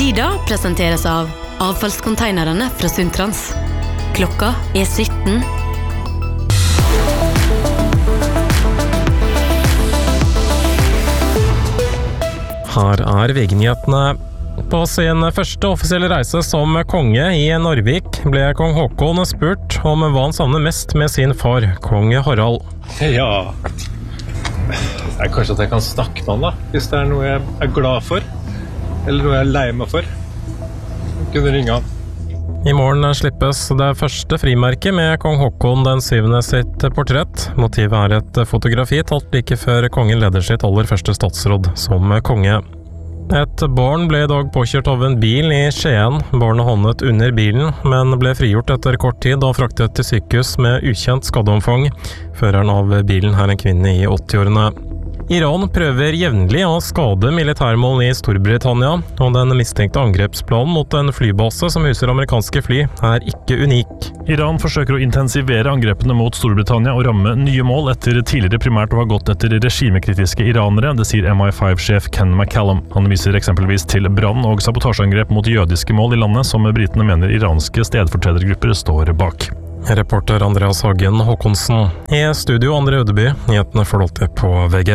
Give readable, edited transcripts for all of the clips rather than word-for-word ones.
Tida presenteres av avfallskonteinerne fra Sundtrans. Klokka 17. Her VG-nyhetene. På sin første offisielle reise som konge I Norvik ble kong Håkon spurt om hva han savner mest med sin far, kong Harald. Ja, kanskje at jeg kan snakke med han da, hvis det noe jeg glad for, eller noe jeg lei meg for. Jeg kunne ringe han. I morgen slippes det første frimerket med kong Håkon den 7. sitt portrett. Motivet et fotografi tatt like før kongen leder sitt aller første statsråd som konge. Et barn ble I dag påkjørt av en bil I Skien. Barnet håndet under bilen, men ble frigjort etter kort tid og fraktet til sykehus med ukjent skadeomfang. Føreren av bilen en kvinne I 80-årene. Iran prøver jevnlig å skade militærmål I Storbritannia, og den mistenkte angrepsplanen mot en flybase som huser amerikanske fly ikke unik. Iran forsøker å intensivere angrepene mot Storbritannia og ramme nye mål etter tidligere primært å ha gått etter regimekritiske iranere, det sier MI5-sjef Ken McCallum. Han viser eksempelvis til brann- og sabotasjeangrep mot jødiske mål I landet som britene mener iranske stedfortredergrupper står bak. Reporter Andreas Hagen Håkonsen. I studio Andre Ødeby, nyhetene forholdt på VG.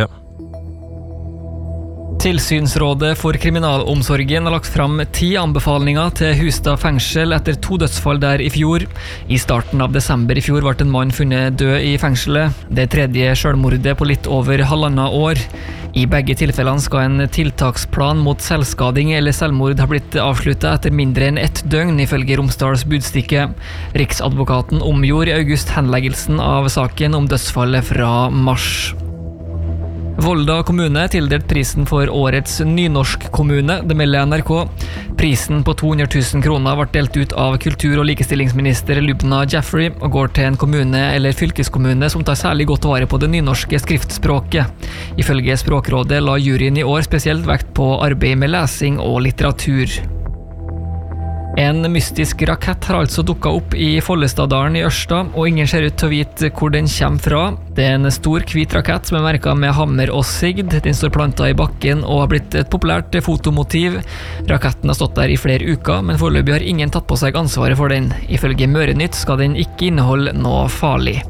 Tilsynsrådet for kriminalomsorgen har lagt fram 10 anbefalinger til Hustad fengsel etter 2 dødsfall der I fjor. I starten av desember I fjor ble en mann funnet død I fengselet. Det 3. selvmordet på litt over 1,5 år. I begge tilfellene skal en tiltaksplan mot selvskading eller selvmord ha blitt avsluttet etter mindre enn 1 døgn, ifølge Romsdals Budstikke. Riksadvokaten omgjorde I august henleggelsen av saken om dødsfallet fra mars. Volda kommune tildelt prisen for årets nynorsk kommune, det melder NRK. Prisen på 200 000 kroner ble delt ut av kultur- og likestillingsminister Lubna Jaffrey og går til en kommune eller fylkeskommune som tar særlig godt vare på det nynorske skriftspråket. Ifølge Språkrådet la juryen I år spesielt vekt på arbeid med lesing og litteratur. En mystisk rakett har altså dukket opp I Follestadalen I Ørsta, og ingen ser ut til å vite hvor den kommer fra. Det en stor hvit rakett som merket med hammer og sigd. Den står plantet I bakken og har blitt et populært fotomotiv. Raketten har stått der I flere uker, men foreløpig har ingen tatt på seg ansvaret for den. Ifølge Mørenytt skal den ikke inneholde noe farlig.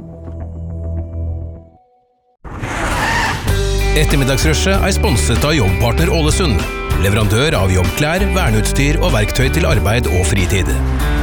Ettermiddagsrushet sponset av Jobbpartner Ålesund. Leverandør av jobbklær, verneutstyr og verktøy til arbeid og fritid.